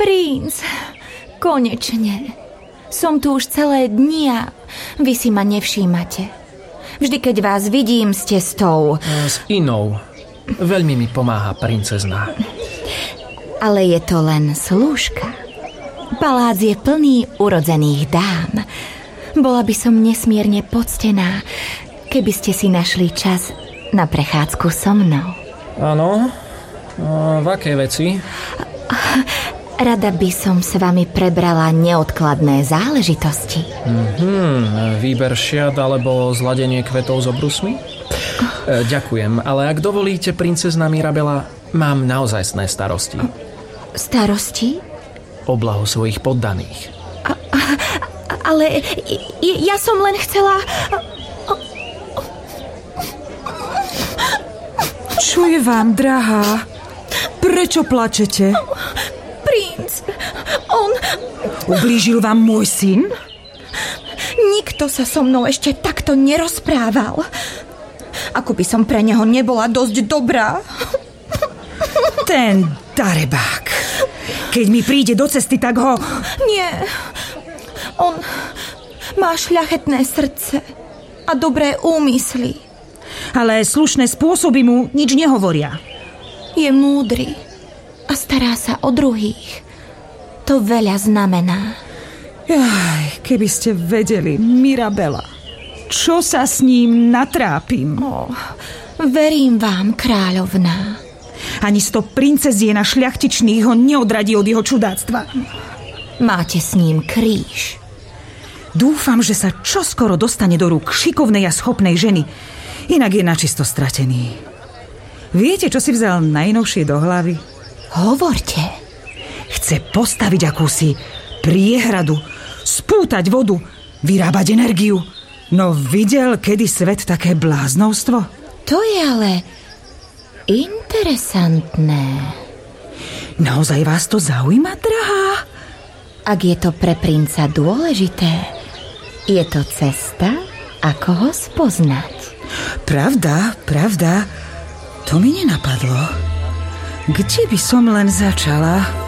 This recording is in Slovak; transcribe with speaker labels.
Speaker 1: Princ, konečne. Som tu už celé dni a vy si ma nevšímate. Vždy, keď vás vidím, ste s tou...
Speaker 2: S inou. Veľmi mi pomáha princezná.
Speaker 1: Ale je to len slúžka. Palác je plný urodzených dám. Bola by som nesmierne poctená, keby ste si našli čas na prechádzku so mnou.
Speaker 2: Áno? V akej veci?
Speaker 1: Rada by som s vami prebrala neodkladné záležitosti.
Speaker 2: Výber šiat alebo zladenie kvetov s obrusmi? Ďakujem, ale ak dovolíte, princezna Mirabela, mám naozajstné starosti.
Speaker 1: Starosti?
Speaker 2: O blaho svojich poddaných.
Speaker 1: Ale ja som len chcela...
Speaker 3: Čo je vám, drahá? Prečo plačete?
Speaker 1: Princ, on...
Speaker 3: Ublížil vám môj syn?
Speaker 1: Nikto sa so mnou ešte takto nerozprával. Ako by som pre neho nebola dosť dobrá.
Speaker 3: Ten darebák. Keď mi príde do cesty, tak ho...
Speaker 1: Nie. On má šľachetné srdce a dobré úmysly.
Speaker 3: Ale slušné spôsoby mu nič nehovoria.
Speaker 1: Je múdry a stará sa o druhých. To veľa znamená.
Speaker 3: Jaj, keby ste vedeli, Mirabela, čo sa s ním natrápim.
Speaker 1: Verím vám, kráľovná.
Speaker 3: Ani 100 princezien a šľachtičných ho neodradí od jeho čudáctva.
Speaker 1: Máte s ním kríž.
Speaker 3: Dúfam, že sa čoskoro dostane do rúk šikovnej a schopnej ženy. Inak je načisto stratený. Viete, čo si vzal najnovšie do hlavy?
Speaker 1: Hovorte.
Speaker 3: Chce postaviť akúsi priehradu, spútať vodu, vyrábať energiu. No videl kedy svet také bláznovstvo?
Speaker 1: To je ale interesantné.
Speaker 3: Naozaj vás to zaujíma, drahá?
Speaker 1: Ak je to pre princa dôležité, je to cesta, ako ho spoznať.
Speaker 3: Pravda. To mi nenapadlo. Kde by som len začala?